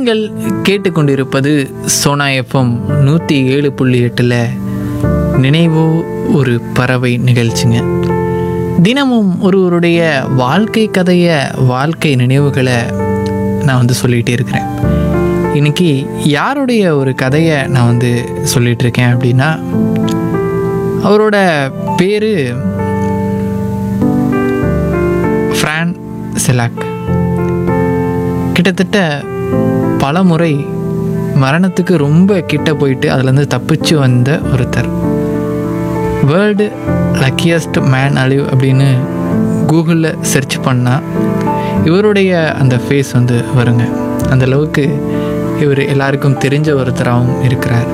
நீங்கள் கேட்டுக்கொண்டிருப்பது சோனா எஃப்எம் 107.8 நினைவோ ஒரு பறவை நிகழ்ச்சிங்க. தினமும் ஒருவருடைய வாழ்க்கை கதையை, வாழ்க்கை நினைவுகளை நான் சொல்லிகிட்டே இருக்கிறேன். இன்றைக்கி யாருடைய ஒரு கதையை நான் சொல்லிகிட்டு இருக்கேன் அப்படின்னா, அவரோட பேர் ஃப்ரான் செலாக். கிட்டத்தட்ட பல முறை மரணத்துக்கு ரொம்ப கிட்ட போயிட்டு அதுலேருந்து தப்பிச்சு வந்த ஒருத்தர். வேர்ல்டு லக்கியஸ்ட் மேன் அலிவ் அப்படின்னு கூகுளில் சர்ச் பண்ணால் இவருடைய அந்த ஃபேஸ் வருங்க. அந்தளவுக்கு இவர் எல்லாருக்கும் தெரிஞ்ச ஒருத்தராகவும் இருக்கிறார்.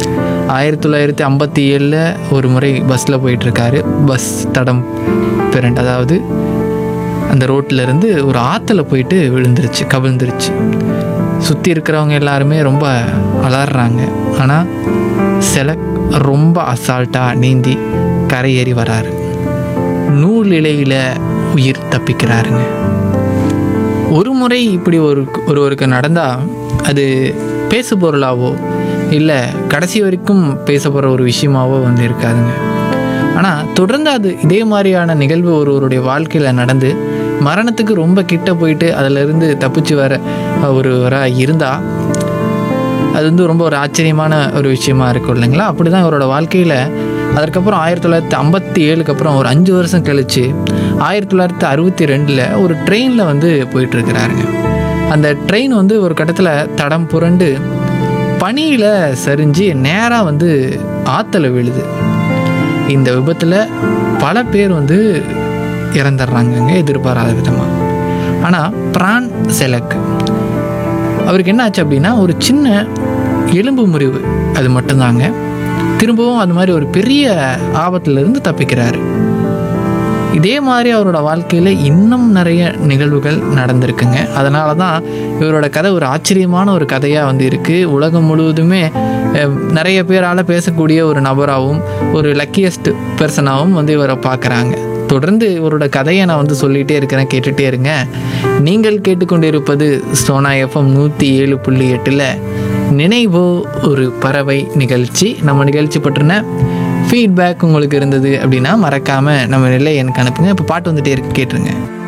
1957 ஒரு முறை பஸ்ஸில் போயிட்டுருக்காரு. பஸ் தடம் பிறண்டு, அதாவது அந்த ரோட்டிலேருந்து ஒரு ஆற்றுல போயிட்டு கவிழ்ந்துருச்சு. சுற்றி இருக்கிறவங்க எல்லாருமே ரொம்ப அலறாங்க. ஆனால் செலக் ரொம்ப அசால்ட்டாக நீந்தி கரையேறி வராரு. நூல் இலையில் உயிர் தப்பிக்கிறாருங்க. ஒரு முறை இப்படி ஒருவருக்கு நடந்தால் அது பேசு பொருளாவோ இல்லை கடைசி வரைக்கும் பேச போகிற ஒரு விஷயமாவோ இருக்காதுங்க. ஆனால் தொடர்ந்து அது இதே மாதிரியான நிகழ்வு ஒருவருடைய வாழ்க்கையில் நடந்து மரணத்துக்கு ரொம்ப கிட்ட போயிட்டு அதிலிருந்து தப்பிச்சு வர ஒருவராக இருந்தால் அது ரொம்ப ஒரு ஆச்சரியமான ஒரு விஷயமா இருக்கும் இல்லைங்களா? அப்படி தான் அவரோட வாழ்க்கையில் அதற்கப்புறம் 1957 அப்புறம் ஒரு 5 வருஷம் கழித்து 1962 ஒரு ட்ரெயினில் போயிட்டுருக்கிறாருங்க. அந்த ட்ரெயின் ஒரு கட்டத்தில் தடம் புரண்டு பனியில் சரிஞ்சு நேராக ஆற்றுல விழுது. இந்த விபத்தில் பல பேர் இறந்துடுறாங்கங்க, எதிர்பாராத விதமாக. ஆனால் ஃப்ரான் செலக் அவருக்கு என்ன ஆச்சு அப்படின்னா, ஒரு சின்ன எலும்பு முறிவு, அது மட்டும்தாங்க. திரும்பவும் அது மாதிரி ஒரு பெரிய ஆபத்திலிருந்து தப்பிக்கிறாரு. இதே மாதிரி அவரோட வாழ்க்கையில் இன்னும் நிறைய நிகழ்வுகள் நடந்திருக்குங்க. அதனால தான் இவரோட கதை ஒரு ஆச்சரியமான ஒரு கதையாக இருக்குது. உலகம் முழுவதுமே நிறைய பேரால் பேசக்கூடிய ஒரு நபராகவும் ஒரு லக்கியஸ்ட் பர்சனாகவும் இவரை பார்க்குறாங்க. தொடர்ந்து இவரோட கதையை நான் சொல்லிகிட்டே இருக்கிறேன், கேட்டுகிட்டே இருங்க. நீங்கள் கேட்டுக்கொண்டிருப்பது சோனா எஃப்எம் 107.8 நினைவோ ஒரு பறவை நிகழ்ச்சி. நம்ம நிகழ்ச்சி பற்றின ஃபீட்பேக் உங்களுக்கு இருந்தது அப்படின்னா மறக்காமல் நம்ம நிலை எனக்கு அனுப்புங்க. இப்போ பாட்டு கேட்டுருங்க.